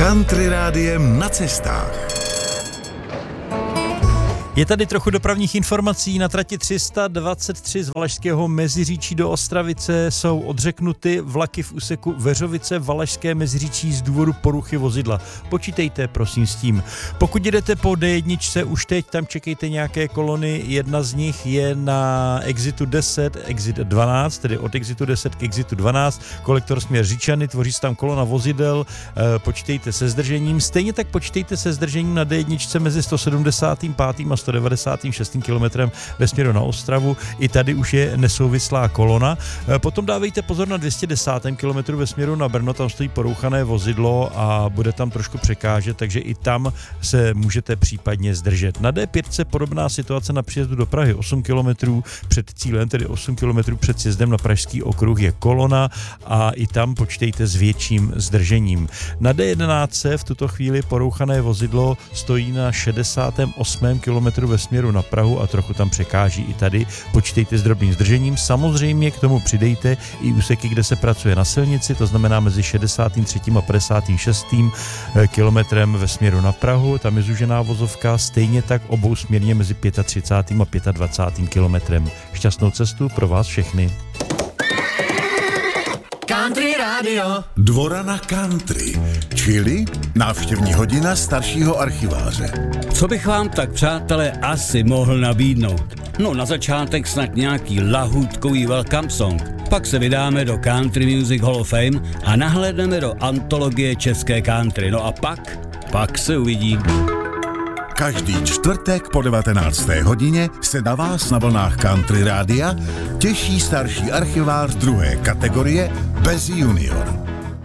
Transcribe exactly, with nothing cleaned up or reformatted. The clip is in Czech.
Country rádiem na cestách. Je tady trochu dopravních informací. Na trati tři sta dvacet tři z Valašského Meziříčí do Ostravice jsou odřeknuty vlaky v úseku Veřovice Valašské Meziříčí z důvodu poruchy vozidla. Počítejte prosím s tím. Pokud jedete po D jedna, už teď tam čekejte nějaké kolony. Jedna z nich je na exitu deset, exit dvanáct, tedy od exitu deset k exitu dvanáct. Kolektor směr Říčany, tvoří se tam kolona vozidel. Počítejte se zdržením. Stejně tak počítejte se zdržením na D jedna mezi sto sedmdesát pět a sto devadesát šest kilometrem ve směru na Ostravu. I tady už je nesouvislá kolona. Potom dávejte pozor na dvě stě deset kilometrů ve směru na Brno, tam stojí porouchané vozidlo a bude tam trošku překážet, takže i tam se můžete případně zdržet. Na D pět podobná situace na příjezdu do Prahy, osm kilometrů před cílem, tedy osm kilometrů před sjezdem na Pražský okruh je kolona a i tam počítejte s větším zdržením. Na D jedenáct v tuto chvíli porouchané vozidlo stojí na šedesátém osmém kilometru ve směru na Prahu a trochu tam překáží. I tady počítejte s drobným zdržením. Samozřejmě k tomu přidejte i úseky, kde se pracuje na silnici, to znamená mezi šedesátým třetím a padesátým šestým kilometrem ve směru na Prahu. Tam je zúžená vozovka, stejně tak obou směrně mezi třicátým pátým a dvacátým pátým kilometrem. Šťastnou cestu pro vás všechny. Country Radio. Dvora na country, čili návštěvní hodina staršího archiváře. Co bych vám tak, přátelé, asi mohl nabídnout? No, na začátek snad nějaký lahůdkový welcome song. Pak se vydáme do Country Music Hall of Fame a nahlédneme do antologie české country. No a pak, pak se uvidí. Každý čtvrtek po devatenácté hodině se na vás na vlnách Country Rádia těší starší archivář druhé kategorie bez junior.